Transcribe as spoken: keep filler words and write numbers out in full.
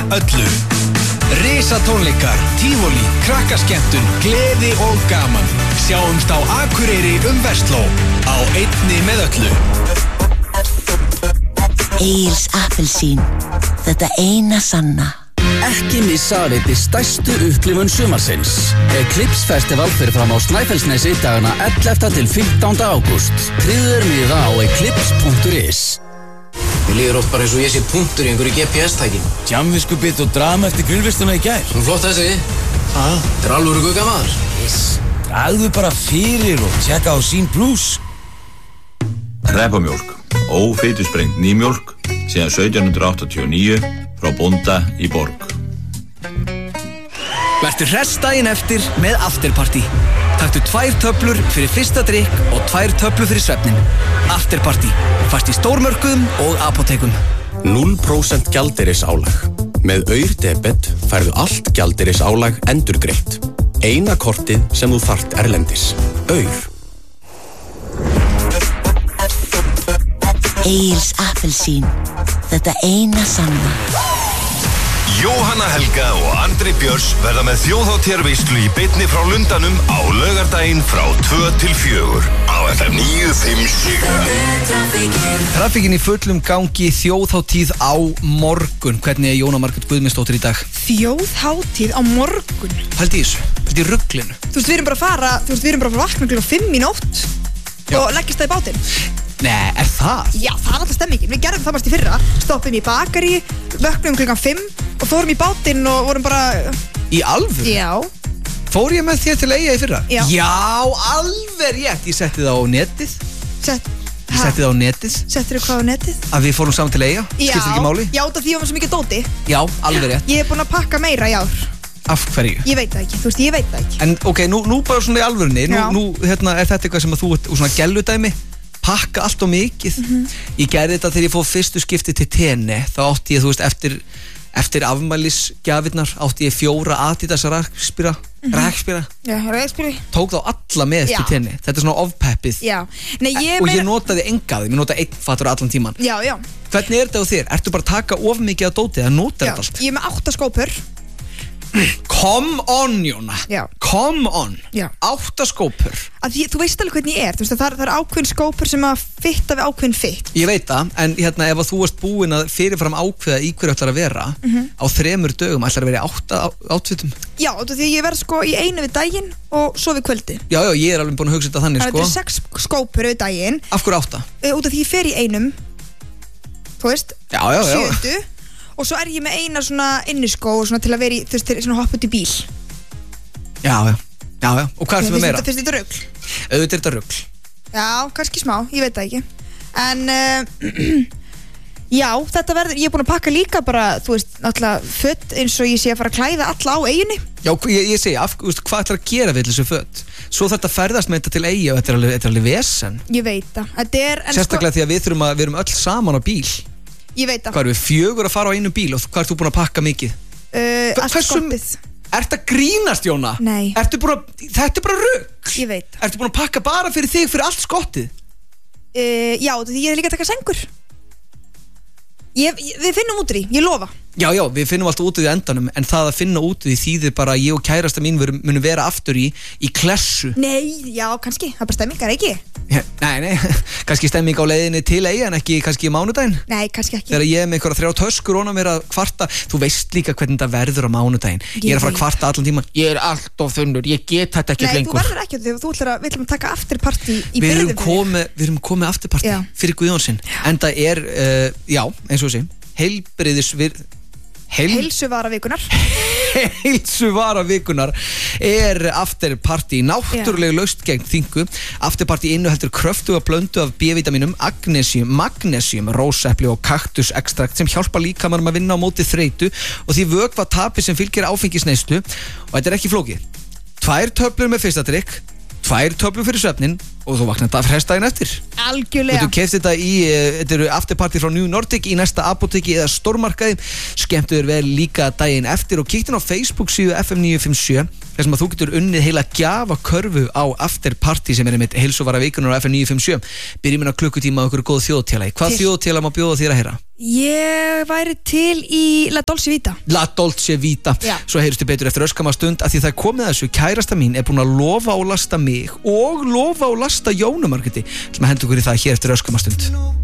öllu. Risatónleikar, tífólí, krakkaskemmtun, gleði og gaman. Sjáumst á Akureyri um Vestló. Á einni með öllu. Egils appelsín. Þetta eina sanna. Ekki missa að veiti stærstu upplifun sumarsins. Eclipse Festival fyrir fram á Snæfellsnesi dagana ellefta til fimmtánda ágúst. Tryggður miða á eclipse punktur is. Mér líður oft bara eins og ég sé punktur í einhverju G P S-tæki. Tjamviskubitt og drama eftir grillvistuna í gær. Nú flott þessi. Ah. Þetta er alvöru guggamaður. Yes. Dragðu bara fyrir og tjekka á Sín Plus. Repamjólk. Ófitusprengd nýmjólk síðan sautján hundrað áttatíu og níu frá bónda í Borg. Vertu hress daginn eftir með Afterparty. Taktu tvær töflur fyrir fyrsta drykk og tvær töflur fyrir svefnin. Afterparty. Fæst í stórmörkuðum og apótekum. núll prósent gjaldeyrisálag. Með Aur-debet færðu allt gjaldeyrisálag endurgreitt. Eina kortið sem þú þarft erlendis. Aur. Egils appelsín. Þetta eina sanna. Jóhanna Helga og Andri Björns verða með þjóðhátíðarveislu í beinni frá Lundanum á laugardaginn frá tvö til fjögur á F M níu fimm sjö. Trafikinn í fullum gangi, þjóðhátíð á morgun. Hvernig er Jóna Margrét Guðmundsdóttir í dag? Þjóðhátíð á morgun? Haldi í þessu, haldi í ruglinu. Þú veist, við erum bara að fara, þú veist, við erum bara að vakna klukkan fimm í nótt. Já. Og leggist það í bátinn. Nei, er það? Já, það er alltaf stemmingin. Við gerðum það bara í fyrra. Stoppum í bakari, vöknum klukkan fimm og fórum í bátinn og vorum bara... Í alvöru? Já. Fór ég með þér til Eyja í fyrra? Já. Já, alveg rétt. Ég setti það á netið. Sett... Ég setti það á netið. Settir þú hvað á netið? Að við fórum saman til Eyja. Já. Skiptir ekki máli? Já, það því að við svo mikið dóti. Já, alveg rétt. Ég er búin að pakka meira í ár. Af hverju? Ég veit það ekki, þú veist, ég veit það ekki. En ok, nú, nú bara svona í alvörunni. Nú, Já. nú hérna, er þetta eitthvað sem að þú ert úr svona gelludæmi? Pakka allt og mikið. Mhm. Ég gerði þetta þegar ég fór fyrstu skipti til Tene. Þá átti ég, þú veist, eftir, eftir afmælisgjafirnar átti ég fjóra Adidas rakspíra. Mhm. Rakspíra. Já, rakspíri. Tók þá alla með Já. til Tene. Þetta er svona ofpeppið. Já. Nei, ég Og meina... ég notaði engaði, ég notaði einn fattur allan tíman. Já, já. Hvernig er þetta á þér? Ertu bara að taka of mikið á dótið að nota Já, þetta allt? ég er með átta skópur. Come on, Jóna. Já. Come on. Já. Átta skópur. Að því, þú veist alveg hvernig ég er, þú veist að það er, það er ákveðin skópur sem að fitta við ákveðin fitt. Ég veit það, en hérna ef að þú varst búin að fyrirfram ákveða í hverju ætlar að vera Mhm. á þremur dögum, ætlar að vera í átta átvitum. Já, þú veist því að ég verð sko í einu við daginn og svo við kvöldi. Já, já, ég er alveg búin að hugsa þetta þannig, Þannig að sko. þetta eru sex skópur við daginn, Af hverju átta? uh, út af því ég fer í einum, þú veist, Já, já, já. sjöundu, og svo er ég með eina svona inniskó svona til að vera í, þú veist, til svona hoppa út í bíl. Já, já, já, já. Og hvað ertu með meira? Finnst þetta rugl? Auðvitað er þetta rugl. Já, kannski smá, ég veit það ekki. En, uh, já, þetta verður, ég er búin að pakka líka bara, þú veist, náttúrulega föt eins og ég sé að fara að klæða alla á eyjunni. Já, ég, ég segi, af, veist, hvað ætlar að gera við þessu föt? Svo þetta ferðast með þetta til Eyja og þetta er alveg, þetta er alveg vesen. Ég veit það, þetta er, en Sérstaklega því að við þurfum að, við erum öll saman á bíl. sko, ég veit það. Hvað erum við fjögur að fara á einu bíl og hvað ert þú búin að pakka mikið? Uh, allt Hversu- skoppið. Ertu að grínast, Jóna? Nei. Ertu búin að, þetta er bara rugg. Ég veit. Ertu búin að pakka bara fyrir þig, fyrir allt skottið? Uh, já, því ég er líka að taka sengur. Ég, ég, við finnum út í, því, ég lofa. Já, já, við finnum alltaf út í endanum, en það að finna út í þýðir bara að ég og kærasta mín verum- munum vera aftur í, í klessu. Nei, já, kannski, það er bara stemmingar, ekki? Nei, nei, kannski stemming á leiðinni til Eyja en ekki kannski í mánudaginn. Nei, kannski ekki. Þegar ég er með einhverja þrjá töskur og mér að kvarta, þú veist líka hvernig þetta verður á mánudaginn. Ég er að fara að veit. kvarta allan tíma. Ég er allt of þunnur, ég get þetta ekki Nei, þú lengur. verður ekki, því að þú ætlar að, við ætlum að taka afterparty í Við erum byrðum. komið, við erum komið afturparti Já. fyrir Guðjónsinn. En það er, uh, já, eins og þessi, heilbriðis við, heil, Heilsuvara vikunar. heilsuvara vikunar er afterparti, náttúrulega laust gegn þingu. Afterparti innuheldur kröftuga blöndu af B-vitaminum, agnesium, magnesium, rósepli og kaktusekstrakt sem hjálpa líkamanum að vinna á móti þreytu og því vökva tapi sem fylgir áfengisneyslu. Og þetta er ekki flókið. Tvær töflur með fyrsta drykk, tvær töflur fyrir svefnin og þú vaknar þetta frestdaginn eftir. Algjörlega. Þú keyptir þetta í, uh, þetta eru afterparty frá New Nordic í næsta apóteki eða stórmarkaði. Skemmtu þér vel líka daginn eftir og kíktin á Facebook síðu F M níu fimm sjö. þar sem að þú getur unnið heila gjafakörfu á afterparty sem er einmitt heilsuvara vikunar á F M níu fimm sjö. Byrjum inn á klukkutíma á ykkur góð þjóðtélagi. Hvað þjóðtélag má bjóða þér að heyra? Ég væri til í La Dolce Vita. La Dolce Vita. Já. Svo heyrustu betur eftir öskama stund að því það er komið að þessu, kærasta mín er búin að lofa og lasta mig og lofa og lasta Jónu Margréti sem að henda okkur í það hér eftir öskama stund.